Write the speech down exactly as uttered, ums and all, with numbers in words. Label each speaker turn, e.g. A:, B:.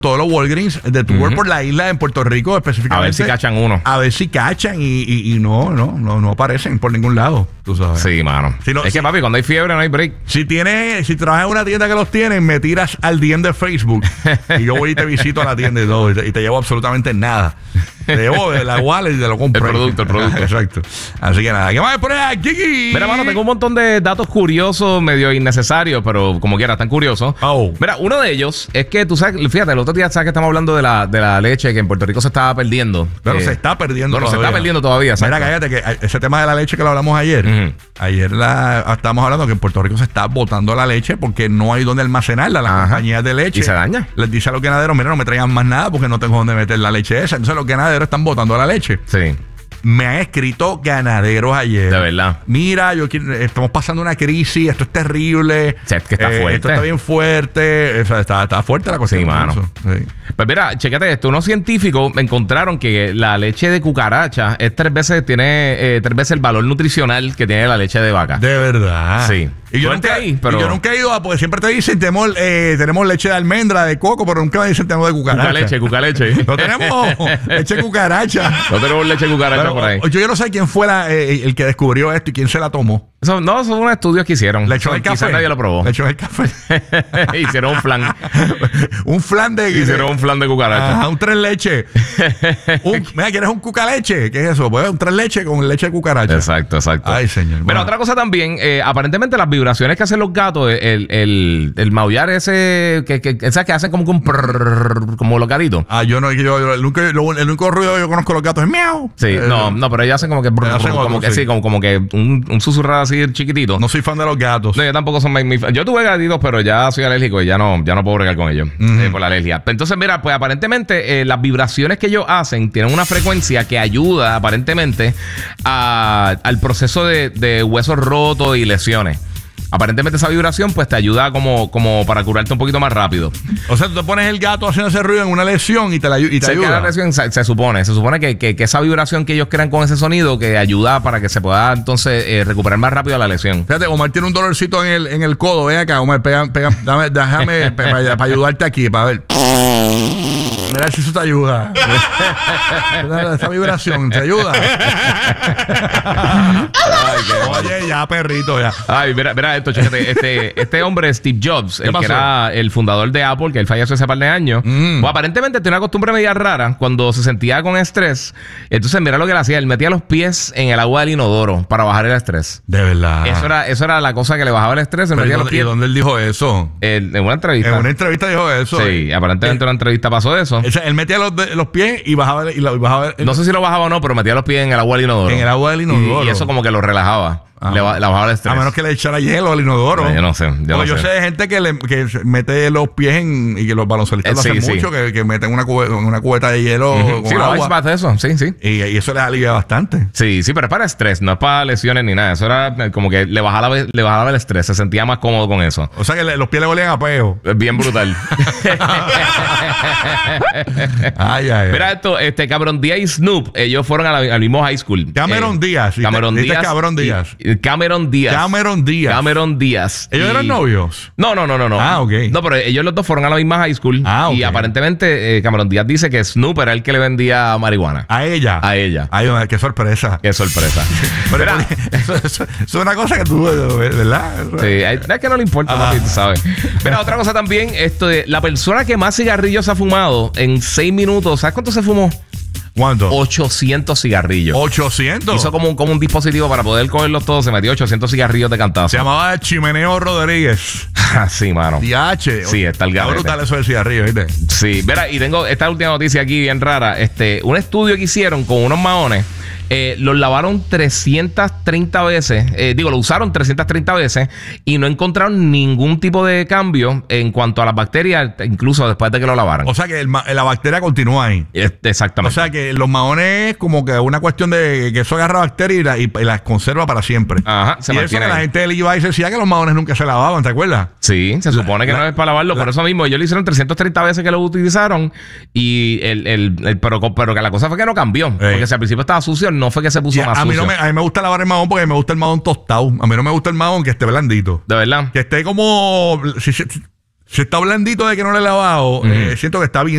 A: todos los Walgreens de tour uh-huh. por la isla en Puerto Rico específicamente.
B: A ver si cachan uno.
A: A ver si cachan y, y, y no, no, no, no aparecen por ningún lado, tú sabes.
B: Sí, mano. Si no, es si, que, papi, cuando hay fiebre no hay break.
A: Si tienes, si trabajas en una tienda que los tienen, me tiras al D M de Facebook y yo voy y te visito a la tienda y todo, y te, y te llevo absolutamente nada. Te llevo de la wallet y te lo compro.
B: El producto, el producto.
A: Exacto. Así que nada, ¿qué más por ahí, Kiki?
B: Mira, mano, tengo un montón de datos curiosos, medio innecesarios, pero como quiera, están curiosos.
A: Oh.
B: Mira, uno de ellos es que tú sabes, fíjate, el otro día sabes que estamos hablando de la, de la leche que en Puerto Rico se estaba perdiendo.
A: Pero
B: eh,
A: se está perdiendo
B: no,
A: todavía.
B: se está perdiendo todavía.
A: Mira, cállate, que ese tema de la leche que lo hablamos ayer, uh-huh. ayer la, estábamos hablando que en Puerto Rico se está botando la leche porque no hay donde almacenarla. Las compañías de leche.
B: Y se daña.
A: Les dice a los ganaderos, mira, no me traigan más nada porque no tengo donde meter la leche esa. Entonces los ganaderos están botando la leche.
B: Sí.
A: Me han escrito ganaderos ayer.
B: De verdad.
A: Mira, yo quiero, estamos pasando una crisis, esto es terrible.
B: O sea, es que está
A: eh,
B: fuerte.
A: Esto está bien fuerte. O sea, está, está fuerte la cosa.
B: Sí, mano. Sí. Pues mira, chécate esto. Unos científicos encontraron que la leche de cucaracha es tres veces, tiene eh, tres veces el valor nutricional que tiene la leche de vaca.
A: De verdad.
B: Sí.
A: Y yo, nunca, ahí, pero... y yo nunca he ido a, porque siempre te dicen, tenemos, eh, tenemos leche de almendra, de coco, pero nunca me dicen tenemos de cucaracha.
B: Cucaleche, cucaleche.
A: No tenemos leche de cucaracha.
B: No tenemos leche de cucaracha
A: pero,
B: por ahí.
A: Yo, yo no sé quién fue la, eh, el que descubrió esto y quién se la tomó.
B: Eso, no, son unos estudios que hicieron.
A: Le echó el café.
B: Quizás nadie lo probó.
A: Le echó el café.
B: Hicieron un flan.
A: un flan de...
B: Hicieron un flan de cucaracha.
A: Ajá, un tres leche. un, mira, ¿quieres un cucaleche? ¿Qué es eso? Pues un tres leche con leche de cucaracha.
B: Exacto, exacto.
A: Ay, señor.
B: Pero bueno. Otra cosa también, eh, aparentemente las vibraciones que hacen los gatos, el, el, el maullar ese, que, que, esa que hacen como un prrr, como los gatitos.
A: Ah, yo no, yo, yo, el, único, lo, el único ruido que yo conozco de los gatos es miau.
B: Sí, eh, no, no, pero ellos hacen como que, brr,
A: hacen
B: como,
A: otro,
B: que
A: sí.
B: sí, como, como que un, un susurrado así chiquitito.
A: No soy fan de los gatos.
B: No, yo tampoco soy mi, mi fan. Yo tuve gatitos, pero ya soy alérgico y ya no, ya no puedo bregar con ellos uh-huh. eh, por la alergia. Entonces, mira, pues aparentemente eh, las vibraciones que ellos hacen tienen una frecuencia que ayuda aparentemente a, al proceso de, de huesos rotos y lesiones. Aparentemente esa vibración pues te ayuda como, como para curarte un poquito más rápido.
A: O sea, tú te pones el gato haciendo ese ruido en una lesión y te, la, y te
B: se
A: ayuda.
B: La lesión, se, se supone, se supone que, que, que esa vibración que ellos crean con ese sonido que ayuda para que se pueda entonces eh, recuperar más rápido la lesión.
A: Fíjate, Omar tiene un dolorcito en el, en el codo. Ven acá, Omar, pega, pega, dame, déjame para, para ayudarte aquí, para ver. Mira si eso te ayuda. Esa vibración te ayuda. Ay, qué oye, ya, perrito, ya.
B: Ay, mira, mira esto, chécate. Este, este hombre, Steve Jobs, el pasó? que era el fundador de Apple, que él falleció hace par de años, mm. pues, aparentemente tenía una costumbre media rara cuando se sentía con estrés. Entonces, mira lo que él hacía. Él metía los pies en el agua del inodoro para bajar el estrés.
A: De verdad.
B: Eso era, eso era la cosa que le bajaba el estrés. Él metía
A: ¿y,
B: los
A: dónde,
B: pies.
A: ¿Y dónde él dijo eso?
B: El, en una entrevista.
A: En una entrevista dijo eso.
B: Sí, eh, aparentemente en una entrevista pasó eso.
A: O sea, él metía los, de, los pies y bajaba, y la, y bajaba el,
B: no sé si lo bajaba o no, pero metía los pies en el agua del inodoro.
A: En el agua del inodoro.
B: Y, y eso como que lo relajaba. Ah, le, ba- le bajaba el estrés.
A: A menos que le echara hielo al inodoro.
B: No, yo no sé. Yo, no
A: yo
B: sé.
A: sé de gente que, le, que mete los pies en, y que los baloncelistas
B: eh,
A: lo
B: sí,
A: hacen
B: sí.
A: mucho, que, que meten una, cube, una cubeta de hielo
B: uh-huh.
A: con
B: sí,
A: agua.
B: los ice bath, eso. Sí, sí.
A: Y, y eso les alivia bastante.
B: Sí, sí, pero es para estrés, no es para lesiones ni nada. Eso era como que le bajaba, le bajaba el estrés, se sentía más cómodo con eso.
A: O sea que le, los pies le olían a peo.
B: Es bien brutal.
A: Ay, ay, ay.
B: Mira esto, este Cameron Díaz y Snoop, ellos fueron a la, al mismo high school.
A: Cameron
B: eh,
A: Díaz.
B: Cameron
A: ¿Viste
B: Díaz.
A: Cameron Díaz?
B: Y, Cameron Díaz.
A: Cameron Díaz.
B: Cameron Díaz.
A: ¿Ellos
B: y...
A: eran novios?
B: No, no, no, no, no.
A: Ah, ok.
B: No, pero ellos los dos fueron a la misma high school.
A: Ah, ok.
B: Y aparentemente eh, Cameron Díaz dice que Snoop era el que le vendía marihuana.
A: A ella.
B: A ella.
A: Ay, qué sorpresa.
B: Qué sorpresa.
A: Pero, eso, eso, eso es una cosa que tú, ¿verdad?
B: Sí, es que no le importa,
A: ah.
B: papi, tú sabes. Pero otra cosa también, esto de la persona que más cigarrillos ha fumado en seis minutos, ¿sabes cuánto se fumó?
A: ¿Cuánto?
B: ochocientos cigarrillos.
A: ¿ochocientos?
B: Hizo como un, como un dispositivo para poder cogerlos todos. Se metió ochocientos cigarrillos de cantazo.
A: Se llamaba Chimeneo Rodríguez.
B: Sí, mano.
A: D H.
B: Sí, está el garete.
A: brutal eso del cigarrillo, ¿viste?
B: Sí, mira, y tengo esta última noticia aquí bien rara. Este, un estudio que hicieron con unos maones. Eh, los lavaron trescientas treinta veces, eh, digo, lo usaron trescientas treinta veces y no encontraron ningún tipo de cambio en cuanto a las bacterias, incluso después de que lo lavaran.
A: O sea que el, la bacteria continúa ahí.
B: Es, exactamente.
A: O sea que los maones es como que una cuestión de que eso agarra bacterias y, la, y, y las conserva para siempre.
B: Ajá, se
A: y eso
B: mantiene
A: que la
B: ahí.
A: gente del Levi's decía que los maones nunca se lavaban, ¿te acuerdas?
B: Sí, se supone que
A: la,
B: no es para lavarlo,
A: la,
B: por eso mismo ellos lo hicieron trescientas treinta veces que lo utilizaron y el, el, el pero, pero que la cosa fue que no cambió,
A: eh.
B: porque si al principio estaba sucio, no fue que se puso
A: yeah,
B: más
A: a mí
B: sucio.
A: No me, a mí me gusta lavar el mahón porque me gusta el mahón tostado. A mí no me gusta el mahón que esté blandito.
B: ¿De verdad?
A: Que esté como... Si, si, Si está blandito de que no lo he lavado, uh-huh. eh, siento que está bien